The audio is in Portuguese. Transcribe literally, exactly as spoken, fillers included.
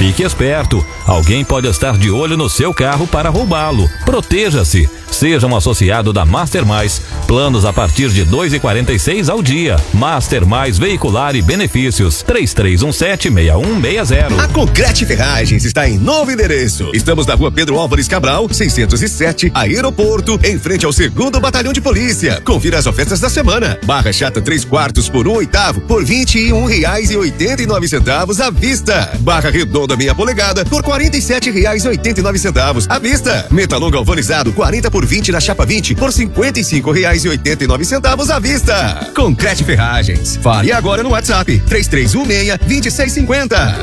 Fique esperto, alguém pode estar de olho no seu carro para roubá-lo. Proteja-se. Seja um associado da Master Mais. Planos a partir de dois reais e quarenta e seis centavos ao dia. Master Mais Veicular e Benefícios. três três um sete, seis um seis zero. A Concrete Ferragens está em novo endereço. Estamos na rua Pedro Álvares Cabral, seiscentos e sete, Aeroporto, em frente ao segundo Batalhão de Polícia. Confira as ofertas da semana. Barra chata três quartos por um oitavo por vinte e um reais e oitenta e nove centavos à vista. Barra redonda meia polegada por quarenta e sete reais e oitenta e nove centavos à vista. Metalon galvanizado quarenta por vinte na chapa vinte por cinquenta e cinco reais e oitenta e nove centavos à vista. Concrete Ferragens. Fale agora no WhatsApp três três um seis, dois seis cinco zero.